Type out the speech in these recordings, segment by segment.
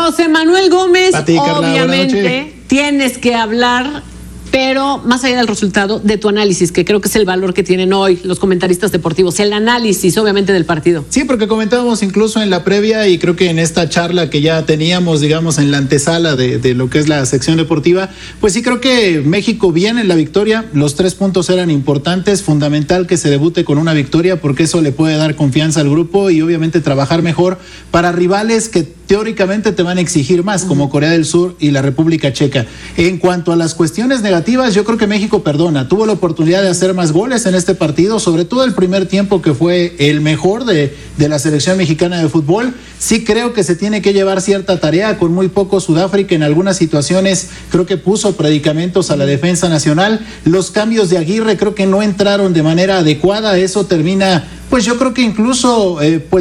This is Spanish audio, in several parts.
José Manuel Gómez, obviamente tienes que hablar, pero más allá del resultado, de tu análisis, que creo que es el valor que tienen hoy los comentaristas deportivos, el análisis obviamente del partido. Sí, porque comentábamos incluso en la previa y creo que en esta charla que ya teníamos, digamos, en la antesala de lo que es la sección deportiva, pues sí creo que México viene en la victoria, los 3 puntos eran importantes, fundamental que se debute con una victoria porque eso le puede dar confianza al grupo y obviamente trabajar mejor para rivales que teóricamente te van a exigir más, como Corea del Sur y la República Checa. En cuanto a las cuestiones negativas, yo creo que México perdona, tuvo la oportunidad de hacer más goles en este partido, sobre todo el primer tiempo que fue el mejor de la selección mexicana de fútbol. Sí creo que se tiene que llevar cierta tarea, con muy poco Sudáfrica en algunas situaciones creo que puso predicamentos a la defensa nacional. Los cambios de Aguirre creo que no entraron de manera adecuada, eso termina, pues yo creo que incluso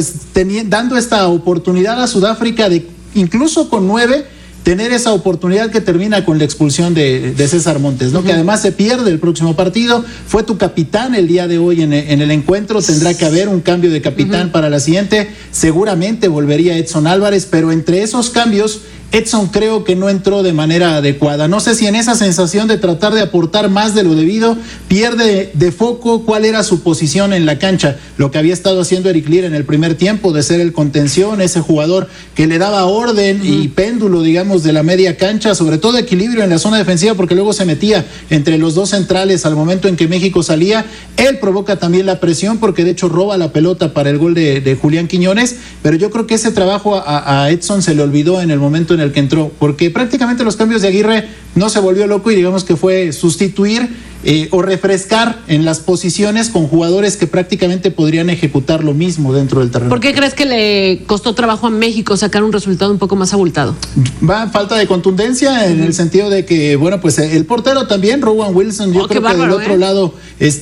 dando esta oportunidad a Sudáfrica de incluso con 9 tener esa oportunidad que termina con la expulsión de César Montes, ¿no? Que además se pierde el próximo partido. Fue tu capitán el día de hoy en el encuentro. Tendrá que haber un cambio de capitán para la siguiente. Seguramente volvería Edson Álvarez, pero entre esos cambios Edson creo que no entró de manera adecuada. No sé si en esa sensación de tratar de aportar más de lo debido, pierde de foco cuál era su posición en la cancha. Lo que había estado haciendo Eric Lier en el primer tiempo, de ser el contención, ese jugador que le daba orden y péndulo, digamos, de la media cancha, sobre todo equilibrio en la zona defensiva, porque luego se metía entre los dos centrales al momento en que México salía. Él provoca también la presión, porque de hecho roba la pelota para el gol de Julián Quiñones, pero yo creo que ese trabajo a Edson se le olvidó en el momento en el que entró, porque prácticamente los cambios de Aguirre no se volvió loco y digamos que fue sustituir o refrescar en las posiciones con jugadores que prácticamente podrían ejecutar lo mismo dentro del terreno. ¿Por qué crees que le costó trabajo a México sacar un resultado un poco más abultado? Va falta de contundencia en el sentido de que, bueno, pues el portero también, Rowan Wilson, yo creo que del otro lado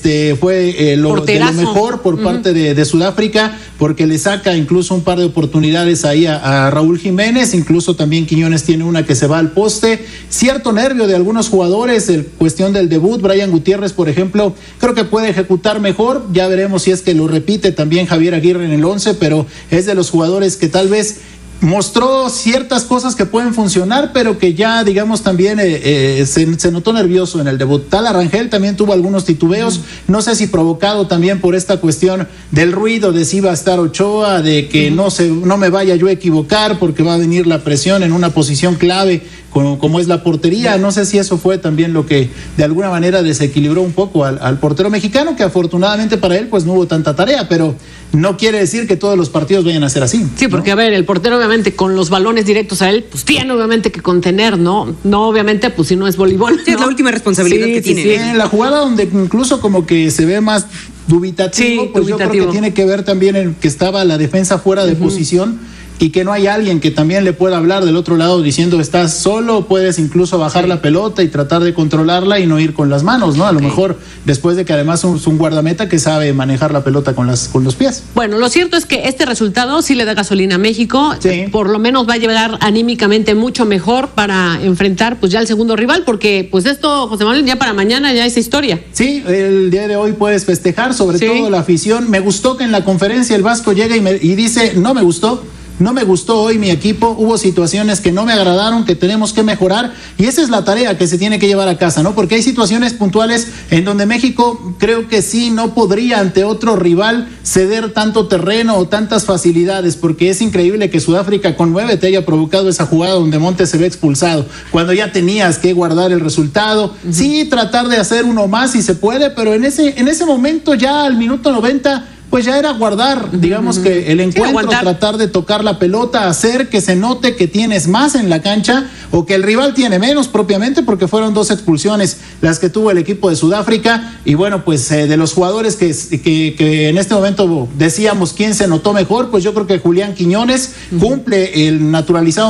fue lo mejor por parte de Sudáfrica, porque le saca incluso un par de oportunidades ahí a Raúl Jiménez, incluso también Quiñones tiene una que se va al poste. Cierto nervio de algunos jugadores, cuestión del debut, Brian Gutiérrez, por ejemplo, creo que puede ejecutar mejor, ya veremos si es que lo repite también Javier Aguirre en el 11, pero es de los jugadores que tal vez mostró ciertas cosas que pueden funcionar, pero que ya, digamos, también se notó nervioso en el debut. Tal Arrangel también tuvo algunos titubeos, no sé si provocado también por esta cuestión del ruido de si va a estar Ochoa, de que no me vaya yo a equivocar porque va a venir la presión en una posición clave como es la portería. No sé si eso fue también lo que de alguna manera desequilibró un poco al portero mexicano, que afortunadamente para él pues no hubo tanta tarea, pero no quiere decir que todos los partidos vayan a ser así. Sí, porque a ver, el portero obviamente con los balones directos a él, pues tiene obviamente que contener, ¿no? No, obviamente, pues si no es voleibol. Sí, ¿no? Es la última responsabilidad que tiene. Sí. En la jugada donde incluso como que se ve más dubitativo, pues yo creo que tiene que ver también en que estaba la defensa fuera de posición, y que no hay alguien que también le pueda hablar del otro lado diciendo estás solo, puedes incluso bajar la pelota y tratar de controlarla y no ir con las manos, ¿no? A lo mejor después de que además es un guardameta que sabe manejar la pelota con los pies. Bueno, lo cierto es que este resultado sí le da gasolina a México, por lo menos va a llegar anímicamente mucho mejor para enfrentar pues ya el segundo rival, porque pues esto, José Manuel, ya para mañana ya es historia. Sí, el día de hoy puedes festejar, sobre todo la afición. Me gustó que en la conferencia el Vasco llega y dice, no me gustó hoy mi equipo, hubo situaciones que no me agradaron, que tenemos que mejorar, y esa es la tarea que se tiene que llevar a casa, ¿no? Porque hay situaciones puntuales en donde México creo que sí no podría ante otro rival ceder tanto terreno o tantas facilidades, porque es increíble que Sudáfrica con 9 te haya provocado esa jugada donde Montes se ve expulsado, cuando ya tenías que guardar el resultado. Sí, tratar de hacer uno más si se puede, pero en ese momento ya al minuto 90 pues ya era guardar, digamos que el encuentro, tratar de tocar la pelota, hacer que se note que tienes más en la cancha o que el rival tiene menos propiamente, porque fueron 2 expulsiones las que tuvo el equipo de Sudáfrica. Y bueno, pues de los jugadores que en este momento decíamos quién se notó mejor, pues yo creo que Julián Quiñones cumple el naturalizado